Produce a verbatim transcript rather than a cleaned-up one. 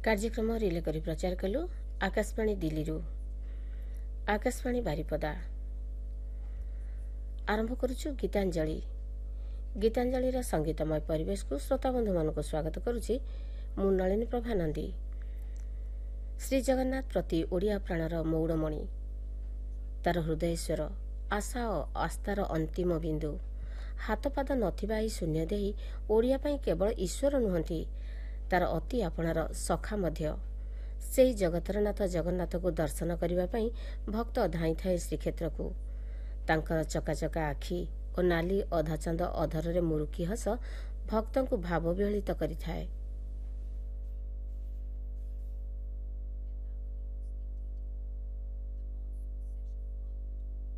କାର୍ଯ୍ୟକ୍ରମ ରିଲେ କରି ପ୍ରଚାର କଲୁ ଆକାଶବାଣୀ ଦିଲ୍ଲୀରୁ। ଆକାଶବାଣୀ ବାରିପଦା। ଆରମ୍ଭ କରୁଛୁ ଗୀତାଞ୍ଜଳି। ଗୀତାଞ୍ଜଳିର ସଙ୍ଗୀତମୟ ପରିବେଶକୁ ଶ୍ରୋତାବନ୍ଧୁମାନଙ୍କୁ ସ୍ୱାଗତ କରୁଛି ମୁଁ ନଳିନୀ ପ୍ରଭା ନନ୍ଦୀ। ଶ୍ରୀ ଜଗନ୍ନାଥ ପ୍ରତି ଓଡ଼ିଆ ପ୍ରାଣର ମୌଡ଼ମଣି, ତାର ହୃଦୟେଶ୍ୱର, ଆଶା ଓ ଆସ୍ଥାର ଅନ୍ତିମ ବିନ୍ଦୁ। ହାତପାଦ ନଥିବା ଏହି ଶୂନ୍ୟ ଦେଇ ଓଡ଼ିଆ ପାଇଁ କେବଳ ଈଶ୍ୱର ନୁହନ୍ତି, ତାର ଅତି ଆପଣାର ସଖା ମଧ୍ୟ। ସେହି ଜଗତର ନାଥ ଜଗନ୍ନାଥକୁ ଦର୍ଶନ କରିବା ପାଇଁ ଭକ୍ତ ଧାଇଁଥାଏ ଶ୍ରୀକ୍ଷେତ୍ରକୁ। ତାଙ୍କର ଚକାଚକା ଆଖି ଓ ନାଲି ଅଧାଚାନ୍ଦ ଅଧରରେ ମୁରୁକି ହସ ଭକ୍ତଙ୍କୁ ଭାବବିହଳିତ କରିଥାଏ।